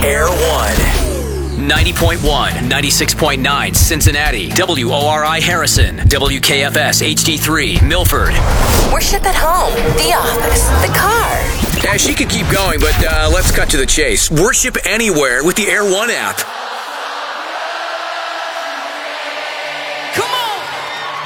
Air One. 90.1, 96.9 Cincinnati, WORI Harrison, WKFS HD3 Milford. Worship at home, the office, the car. Yeah, she could keep going, but let's cut to the chase. Worship anywhere with the Air One app.